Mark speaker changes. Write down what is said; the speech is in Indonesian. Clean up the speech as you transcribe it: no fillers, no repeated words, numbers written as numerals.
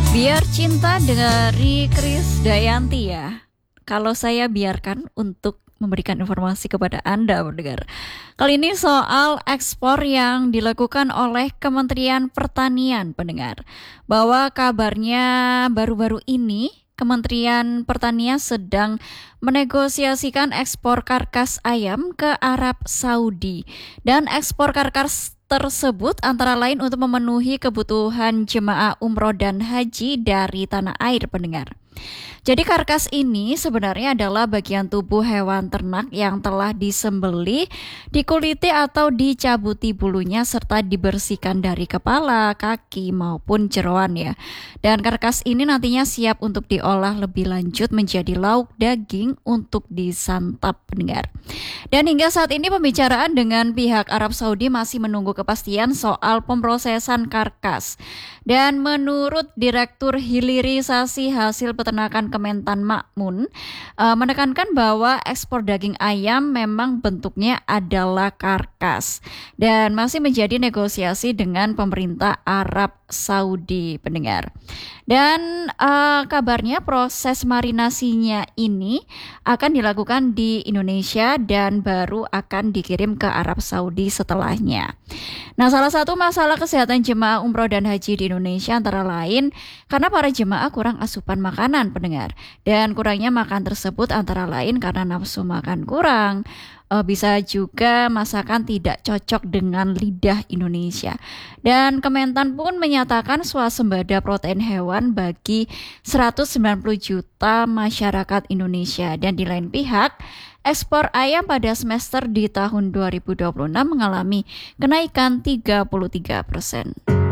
Speaker 1: Biar Cinta dari Krisdayanti ya. Kalau saya biarkan untuk memberikan informasi kepada Anda pendengar. Kali ini soal ekspor yang dilakukan oleh Kementerian Pertanian pendengar. Bahwa kabarnya baru-baru ini Kementerian Pertanian sedang menegosiasikan ekspor karkas ayam ke Arab Saudi. Dan ekspor karkas tersebut antara lain untuk memenuhi kebutuhan jemaah umroh dan haji dari tanah air pendengar. Jadi karkas ini sebenarnya adalah bagian tubuh hewan ternak yang telah disembelih, dikuliti atau dicabuti bulunya serta dibersihkan dari kepala, kaki maupun jeroan ya. Dan karkas ini nantinya siap untuk diolah lebih lanjut menjadi lauk daging untuk disantap pendengar. Dan hingga saat ini pembicaraan dengan pihak Arab Saudi masih menunggu kepastian soal pemrosesan karkas. Dan menurut Direktur Hilirisasi Hasil Peternakan Kementan Makmun, menekankan bahwa ekspor daging ayam memang bentuknya adalah karkas dan masih menjadi negosiasi dengan pemerintah Arab Saudi pendengar. Dan kabarnya proses marinasinya ini akan dilakukan di Indonesia dan baru akan dikirim ke Arab Saudi setelahnya. Nah, salah satu masalah kesehatan jemaah umroh dan haji di Indonesia antara lain karena para jemaah kurang asupan makanan pendengar. Dan kurangnya makan tersebut antara lain karena nafsu makan kurang, bisa juga masakan tidak cocok dengan lidah Indonesia. Dan Kementan pun menyatakan swasembada protein hewan bagi 190 juta masyarakat Indonesia. Dan di lain pihak, ekspor ayam pada semester di tahun 2026 mengalami kenaikan 33%.